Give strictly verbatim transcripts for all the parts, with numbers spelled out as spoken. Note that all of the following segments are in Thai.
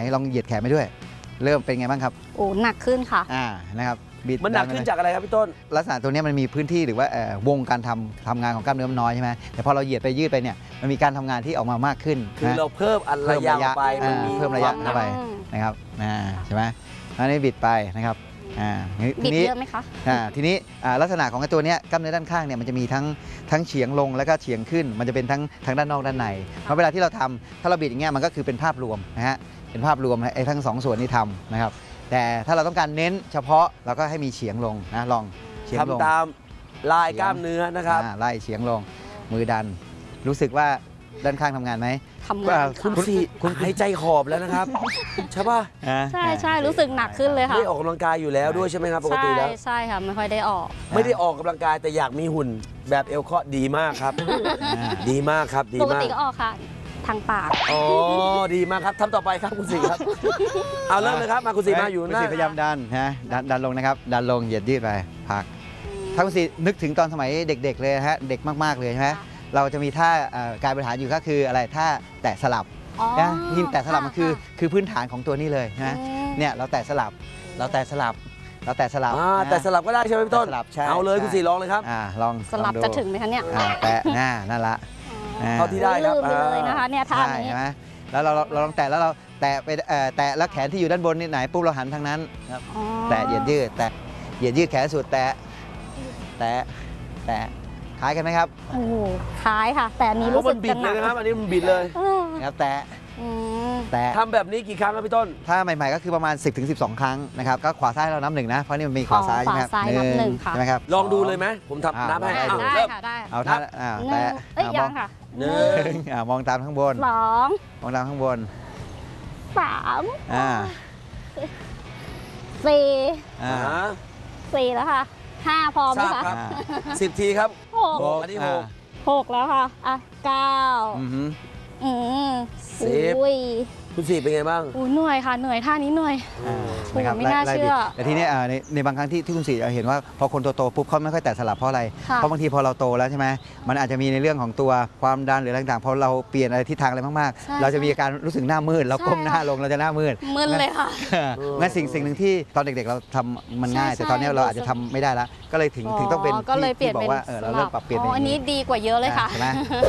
ลองเหยียดแขนไปด้วยเริ่มเป็นไงบ้างครับโอ้หนักขึ้นค่ะอ่านะครับบิดมันหนักขึ้นจากอะไรครับพี่ต้นลักษณะตัวนี้มันมีพื้นที่หรือว่าวงการทำทำงานของกล้ามเนื้อมันน้อยใช่ไหมแต่พอเราเหยียดไปยืดไปเนี่ยมันมีการทำงานที่ออกมามากขึ้นคือเราเพิ่มอันระยะไปมันมีเพิ่มระยะเข้าไปนะครับใช่ไหมอันนี้บิดไปนะครับบิดเยอะไหมคะทีนี้ลักษณะของตัวนี้กล้ามเนื้อด้านข้างเนี่ยมันจะมีทั้งทั้งเฉียงลงแล้วก็เฉียงขึ้นมันจะเป็นทั้งทั้งด้านนอกด้านในเพราะเวลาที่เราทำถ้าเราบิดอย่างเงี้ยมันก็คือเป็นภาพรวมนะฮะเป็นภาพรวมไอ้ทั้งสองส่วนนี้ทำนะครับแต่ถ้าเราต้องการเน้นเฉพาะเราก็ให้มีเฉียงลงนะลองเฉียงลงทำตามลายกล้ามเนื้อนะครับไล่เฉียงลงมือดันรู้สึกว่าด้านข้างทำงานไหมทำงานคุณสี่คุณหายใจขอบแล้วนะครับใช่ป่ะใช่ใช่รู้สึกหนักขึ้นเลยค่ะไม่ออกกำลังกายอยู่แล้วด้วยใช่ไหมครับปกติแล้วใช่ค่ะไม่ค่อยได้ออกไม่ได้ออกกำลังกายแต่อยากมีหุ่นแบบเอลเคาะดีมากครับดีมากครับดีมากปกติก็ออกค่ะทางปากอ๋อดีมากครับทำต่อไปครับคุณสี่ครับเอาเริ่มเลยครับมาคุณสี่มาอยู่หน้าพยายามดันนะดันดันลงนะครับดันลงเหยียดยืดไปพักถ้าคุณสี่นึกถึงตอนสมัยเด็กๆเลยฮะเด็กมากๆเลยใช่ไหมเราจะมีท่ากายบริหารอยู่ก็คืออะไรท่าแตะสลับนะทีมแตะสลับมันคือคือพื้นฐานของตัวนี้เลยนะเนี่ยเราแตะสลับเราแตะสลับเราแตะสลับแต่สลับก็ได้ใช่ไหมพี่ต้นเอาเลยคุณสี่ลองเลยครับลองสลับจะถึงไหมคะเนี่ยแตะหน้านั่นละเท่าที่ได้ครับเลยนะคะเนี่ยท่านี้ใช่ไหมแล้วเราเราลองแตะแล้วเราแตะไปแตะแล้วแขนที่อยู่ด้านบนนี่ไหนปุ๊บเราหันทางนั้นครับแตะเหยียดยืดแตะเหยียดยืดแขนสุดแตะแตะแตะคล้ายกันไหมครับโอ้โหคล้ายค่ะแต่อันนี้รู้สึกบิดเลยนะครับอันนี้มันบิดเลยครับแตะแต่ทำแบบนี้กี่ครั้งครับพี่ต้นถ้าใหม่ๆก็คือประมาณ สิบถึงสิบสอง ครั้งนะครับก็ขวาซ้ายเรานับหนึ่งนะเพราะนี่มันมีขวาซ้ายใช่ไหมครับหนึ่งใช่ไหมครับลองดูเลยไหมผมทำนับให้ได้ค่ะได้เอาท่าแตะเอ้ยยังค่ะหนึ่งมองตามข้างบนสองมองตามข้างบนสามสี่สี่แล้วค่ะห้าพอไหมคะสิบทีครับหกอันนี้หกหกแล้วค่ะอ่ะเก้าอืมสิบคุณสี่เป็นไงบ้างอู้เหนื่อยค่ะเหนื่อยท่านี้เหนื่อยนะครับไม่น่าเชื่อแต่ทีนี้ในในบางครั้งที่ที่คุณสี่เห็นว่าพอคนโตๆปุ๊บเขาไม่ค่อยแตะสลับเพราะอะไรเพราะบางทีพอเราโตแล้วใช่ไหมมันอาจจะมีในเรื่องของตัวความดันหรืออะไรต่างๆพอเราเปลี่ยนอะไรทิศทางอะไรมากๆเราจะมีอาการรู้สึกหน้ามืดเราก้มหน้าลงเราจะหน้ามืดมืดเลยค่ะงั้นสิ่งสิ่งหนึ่งที่ตอนเด็กๆเราทำมันง่ายแต่ตอนนี้เราอาจจะทำไม่ได้แล้วก็เลยถึงถึงต้องเป็นที่บอกว่าเราเริ่มปรับเปลี่ยนอันนี้ดีกว่าเยอะเลยค่ะใช่ไหม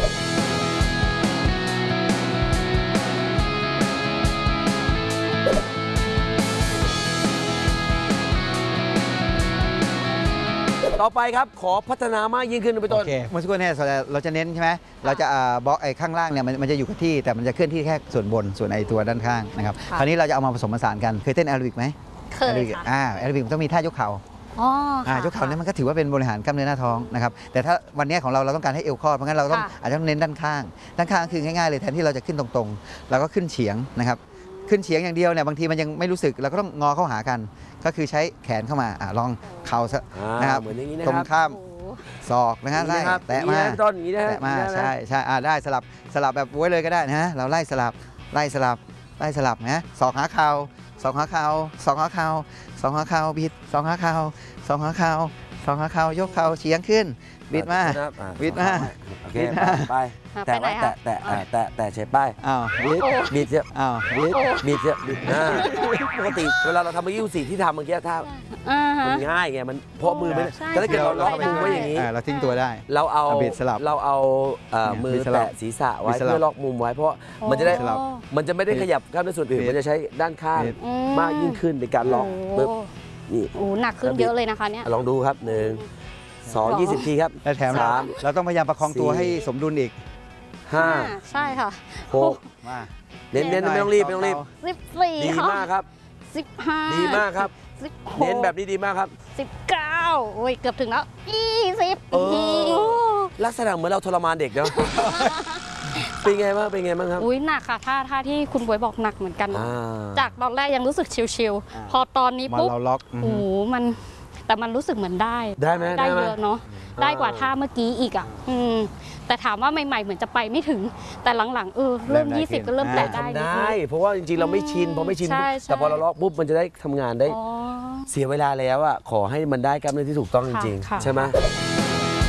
ต่อไปครับขอพัฒนามากยิ่งขึ้นไปต้นโอเคเมื่อสักครู่เนี่ยเราจะเน้นใช่ไหมเราจะบล็อกไอ้ข้างล่างเนี่ยมันจะอยู่กับที่แต่มันจะเคลื่อนที่แค่ส่วนบนส่วนไอ้ตัวด้านข้างนะครับคราวนี้เราจะเอามาผสมผสานกันเคยเต้นแอโรบิกไหมเคยค่ะอ่าแอโรบิกต้องมีท่ายกเข่าอ๋อยกเข่าเนี่ยมันก็ถือว่าเป็นบริหารกล้ามเนื้อหน้าท้องนะครับแต่ถ้าวันนี้ของเราเราต้องการให้เอวคลอดเพราะงั้นเราต้องอาจจะต้องเน้นด้านข้างด้านข้างคือง่ายๆเลยแทนที่เราจะขึ้นตรงๆเราก็ขึ้นเฉียงนะครับขึ้นเฉียงอย่างเดียวเนี่ยบางทีมันยังไม่รู้สึกเราก็ต้องงอเข้าหากันก็คือใช้แขนเข้ามาอ่าลองเข่านะครับตรงข้ามศอกนะฮะไล่แตะมาต้นอย่างนี้นะแตะมาใช่ใช่อ่าได้สลับสลับแบบไว้เลยก็ได้นะเราไล่สลับไล่สลับไล่สลับนะศอกหาเข่าศอกหาเข่าศอกหาเข่าศอกหาเข่าบิดศอกหาเข่าศอกหาเข่าศอกหาเข่ายกเข่าเฉียงขึ้นบิดมาบิดมาบิดมาไปแตะแตะแตะแตะแตะเฉยไปอ้าวบิดบิดเยอะอ้าวบิดบิดเยอะบิดปกติเวลาเราทำเมื่อกี้คุณสี่ที่ทำเมื่อกี้ถ้ามันง่ายไงมันเพราะมือไม่แต่ถ้าเกิดเราล็อกมือไว้อย่างนี้เราทิ้งตัวได้เราเอาเราเอามือแตะศีรษะไว้เพื่อล็อกมุมไว้เพราะมันจะได้มันจะไม่ได้ขยับกล้ามเนื้อส่วนอื่นมันจะใช้ด้านข้างมากยิ่งขึ้นในการล็อกปึ๊บนี่โอ้หนักขึ้นเยอะเลยนะคะเนี่ยลองดูครับหนึ่งสองยี่สิบทีครับและแถมเราต้องพยายามประคองตัวให้สมดุลอีกห้าใช่ค่ะหกมาเน้นเน้นไม่ต้องรีบไม่ต้องรีบสิบสี่ดีมากครับสิบห้าดีมากครับเน้นแบบนี้ดีมากครับสิบเก้าโอ้ยเกือบถึงแล้วยี่สิบลักษณะเหมือนเราทรมานเด็กเนาะเป็นไงบ้างเป็นไงบ้างครับอุ้ยหนักค่ะท่าท่าที่คุณบวยบอกหนักเหมือนกันจากตอนแรกยังรู้สึกชิวๆพอตอนนี้ปุ๊บโอ้โหมันแต่มันรู้สึกเหมือนได้ได้ไหมได้เยอะเนาะได้กว่าท่าเมื่อกี้อีกอ่ะอืมแต่ถามว่าใหม่ๆเหมือนจะไปไม่ถึงแต่หลังๆเออเริ่มยี่สิบก็เริ่มแตะได้ได้เพราะว่าจริงๆเราไม่ชินพอไม่ชินแต่พอเราล็อกปุ๊บมันจะได้ทำงานได้เสียเวลาแล้วอ่ะขอให้มันได้กล้ามเนื้อที่ถูกต้องจริงๆใช่ไหม